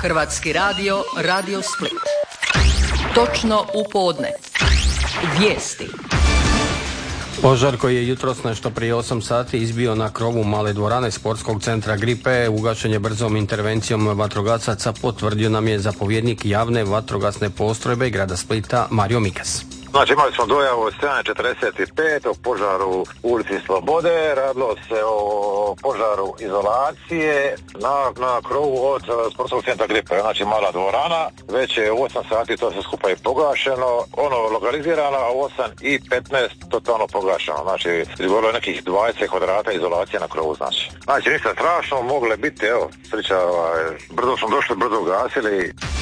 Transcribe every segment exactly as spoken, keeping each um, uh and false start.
Hrvatski radio, Radio Split. Točno u podne. Vijesti. Požar koji je jutros nešto prije osam sati izbio na krovu male dvorane sportskog centra Gripe, ugašen je brzom intervencijom vatrogasaca, potvrdio nam je zapovjednik javne vatrogasne postrojbe grada Splita Mario Mikas. Znači imali smo dojavu od sedam četrdeset pet o požaru u ulici Slobode, radilo se o požaru izolacije na, na krovu od sportskog centra Gripe, znači mala dvorana, već je u osam sati to se skupa je pogašeno, ono lokalizirano, a u osam i petnaest totalno pogašeno, znači izgorilo je nekih dvadeset kvadrata izolacije na krovu, znači. Znači ništa strašno, mogle biti, evo, sreća, brzo smo došli, brzo ugasili.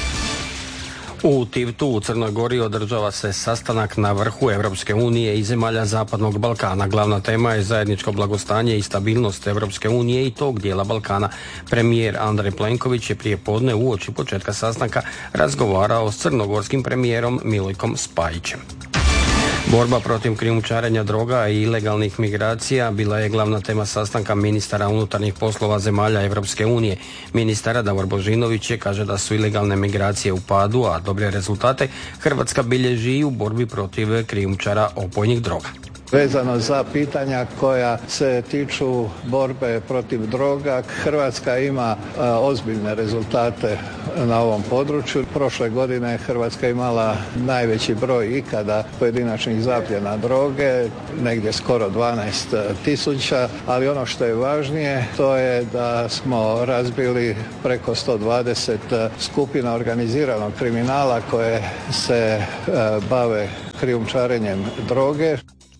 U Tivtu u Crnoj Gori održava se sastanak na vrhu Europske unije i zemalja Zapadnog Balkana. Glavna tema je zajedničko blagostanje i stabilnost Europske unije i tog dijela Balkana. Premijer Andrej Plenković je prije podne uoči početka sastanka razgovarao s crnogorskim premijerom Milojkom Spajićem. Borba protiv krijumčarenja droga i ilegalnih migracija bila je glavna tema sastanka ministara unutarnjih poslova zemalja Europske unije. Ministar Davor Božinović je kaže da su ilegalne migracije u padu, a dobre rezultate Hrvatska bilježi i u borbi protiv krijumčara opojnih droga. Vezano za pitanja koja se tiču borbe protiv droga, Hrvatska ima a, ozbiljne rezultate na ovom području. Prošle godine Hrvatska imala najveći broj ikada pojedinačnih zapljena droge, negdje skoro dvanaest tisuća, ali ono što je važnije to je da smo razbili preko sto dvadeset skupina organiziranog kriminala koje se a, bave krijumčarenjem droge.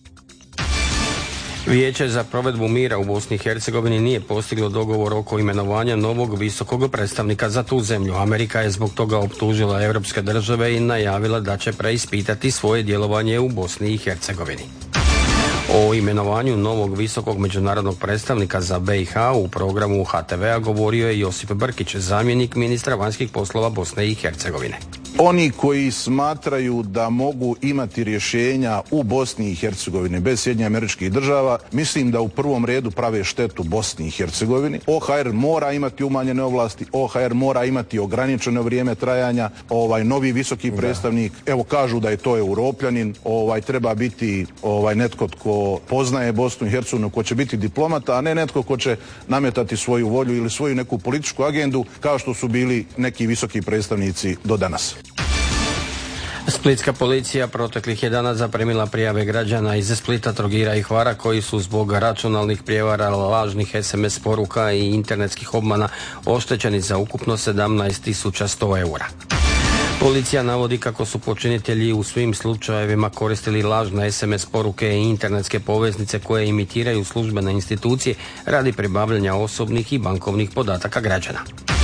Vijeće za provedbu mira u Bosni i Hercegovini nije postiglo dogovor oko imenovanja novog visokog predstavnika za tu zemlju. Amerika je zbog toga optužila europske države i najavila da će preispitati svoje djelovanje u Bosni i Hercegovini. O imenovanju novog visokog međunarodnog predstavnika za B i H u programu H T V-a govorio je Josip Brkić, zamjenik ministra vanjskih poslova Bosne i Hercegovine. Oni koji smatraju da mogu imati rješenja u Bosni i Hercegovini bez Sjedinjenih Američkih Država, mislim da u prvom redu prave štetu Bosni i Hercegovini. O H R mora imati umanjene ovlasti, O H R mora imati ograničeno vrijeme trajanja, ovaj novi visoki predstavnik, evo kažu da je to Europljanin, ovaj treba biti ovaj netko tko poznaje Bosnu i Hercegovinu, ko će biti diplomata, a ne netko ko će nametati svoju volju ili svoju neku političku agendu kao što su bili neki visoki predstavnici do danas. Splitska policija proteklih je dana zaprimila prijave građana iz Splita, Trogira i Hvara koji su zbog računalnih prijevara, lažnih es em es poruka i internetskih obmana oštećeni za ukupno sedamnaest tisuća sto eura. Policija navodi kako su počinitelji u svim slučajevima koristili lažne es em es poruke i internetske poveznice koje imitiraju službene institucije radi pribavljanja osobnih i bankovnih podataka građana.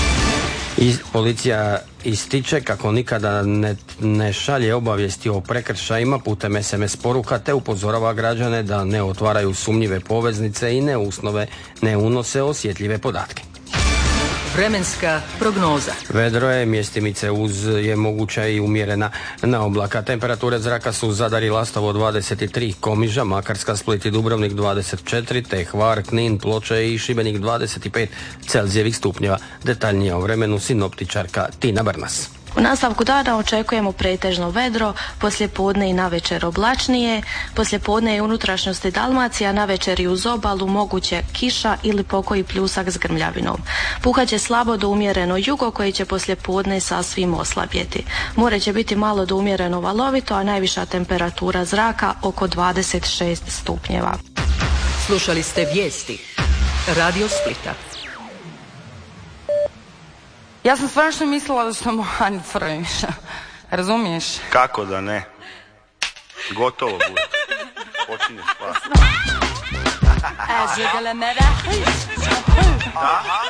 I policija ističe kako nikada ne, ne šalje obavijesti o prekršajima putem es em es poruka te upozorava građane da ne otvaraju sumnjive poveznice i ne usnove, ne unose osjetljive podatke. Vremenska prognoza. Vedro je, mjestimice uz je moguća i umjerena na oblaka. Temperature zraka su Zadar i Lastovo dvadeset tri, Komiža, Makarska, Split i Dubrovnik dvadeset četiri, te Hvar, Knin, Ploče i Šibenik dvadeset pet Celzijevih stupnjeva. Detaljnije o vremenu sinoptičarka Tina Brnas. U nastavku dana očekujemo pretežno vedro, poslijepodne i navečer oblačnije, poslijepodne i unutrašnjosti Dalmacija, navečer i uz obalu moguće kiša ili pokoji pljusak s grmljavinom. Puhaće slabo do umjereno jugo koji će poslijepodne sasvim oslabjeti. More će biti malo do umjereno valovito, a najviša temperatura zraka oko dvadeset šest stupnjeva. Slušali ste vijesti Radio Splita. Ja sam stvarno mislila da sam Ani Frnić. Razumiješ? Kako da ne? Gotovo bude. Počinje stvar. A žigale me da.